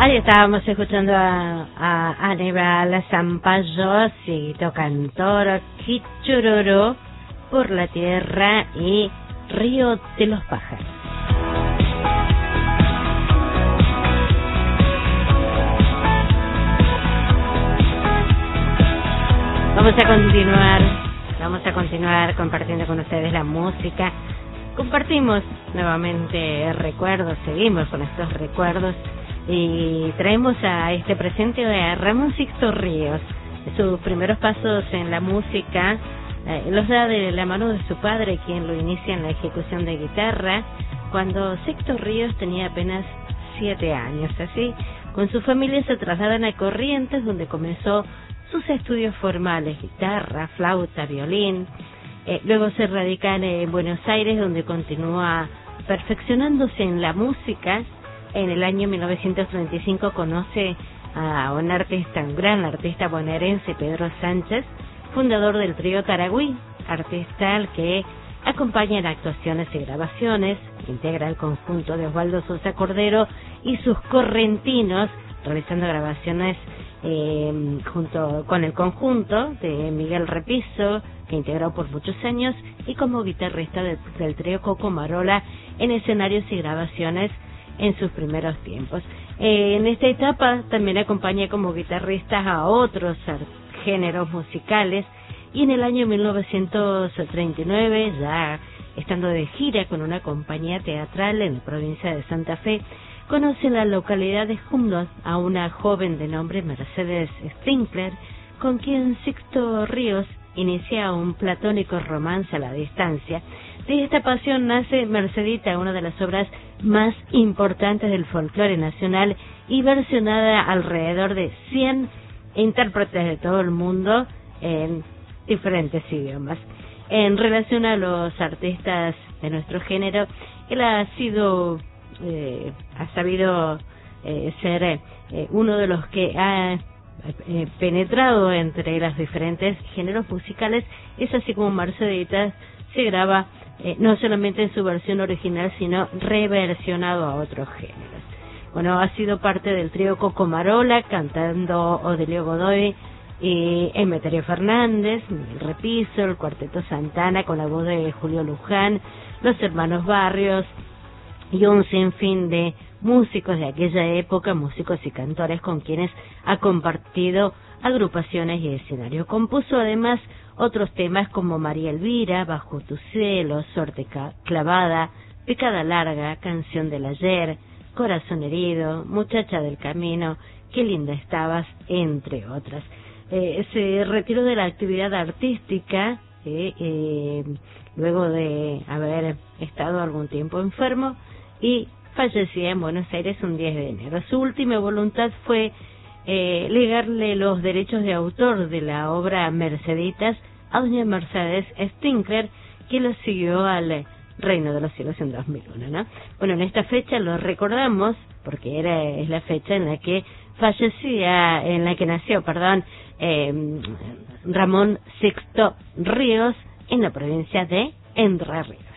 Ahí estábamos escuchando a Aníbal Zampayo, Cieguito Cantor, Kichururu, Por la Tierra y Río de los Pájaros. Vamos a continuar compartiendo con ustedes la música. Compartimos nuevamente recuerdos, seguimos con estos recuerdos y traemos a este presente a Ramón Sixto Ríos. Sus primeros pasos en la música los da de la mano de su padre, quien lo inicia en la ejecución de guitarra cuando Sixto Ríos tenía apenas 7 años. Así, con su familia se trasladan a Corrientes, donde comenzó sus estudios formales: guitarra, flauta, violín. Luego se radica en Buenos Aires, donde continúa perfeccionándose en la música. En el año 1935 conoce a un gran artista bonaerense, Pedro Sánchez, fundador del trío Taragüí, artista al que acompaña en actuaciones y grabaciones. Integra el conjunto de Osvaldo Sosa Cordero y sus correntinos, realizando grabaciones junto con el conjunto de Miguel Repiso, que integró por muchos años, y como guitarrista del trío Coco Marola en escenarios y grabaciones en sus primeros tiempos. En esta etapa también acompaña como guitarrista a otros géneros musicales, y en el año 1939, ya estando de gira con una compañía teatral en la provincia de Santa Fe, conoce en la localidad de Humboldt a una joven de nombre Mercedes Stinkler, con quien Sixto Ríos inicia un platónico romance a la distancia. De esta pasión nace Mercedita, una de las obras más importantes del folclore nacional y versionada alrededor de 100 intérpretes de todo el mundo en diferentes idiomas. En relación a los artistas de nuestro género, él ha sabido ser uno de los que ha penetrado entre los diferentes géneros musicales. Es así como Mercedita se graba no solamente en su versión original, sino reversionado a otros géneros. Bueno, ha sido parte del trío Coco Marola, cantando Odelio Godoy y Emeterio Fernández, Miguel Repiso, el Cuarteto Santana con la voz de Julio Luján, los Hermanos Barrios y un sinfín de músicos de aquella época, músicos y cantores con quienes ha compartido agrupaciones y escenario. Compuso además otros temas como María Elvira, Bajo tu cielo, Suerte clavada, Picada larga, Canción del ayer, Corazón herido, Muchacha del camino, Qué linda estabas, entre otras. Se retiró de la actividad artística luego de haber estado algún tiempo enfermo y fallecía en Buenos Aires un 10 de enero. Su última voluntad fue legarle los derechos de autor de la obra Merceditas a doña Mercedes Stinkler, que lo siguió al Reino de los Cielos en 2001, ¿no? Bueno, en esta fecha lo recordamos porque es la fecha en la que nació Ramón Sixto Ríos en la provincia de Entre Ríos.